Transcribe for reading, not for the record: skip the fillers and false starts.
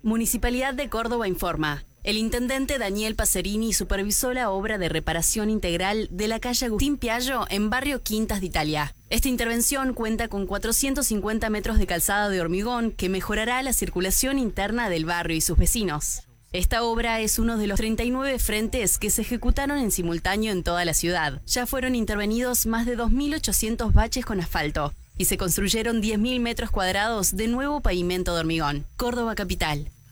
Municipalidad de Córdoba informa. El intendente Daniel Pacerini supervisó la obra de reparación integral de la calle Agustín Piaggio en barrio Quintas de Italia. Esta intervención cuenta con 450 metros de calzada de hormigón que mejorará la circulación interna del barrio y sus vecinos. Esta obra es uno de los 39 frentes que se ejecutaron en simultáneo en toda la ciudad. Ya fueron intervenidos más de 2.800 baches con asfalto y se construyeron 10.000 metros cuadrados de nuevo pavimento de hormigón. Córdoba Capital.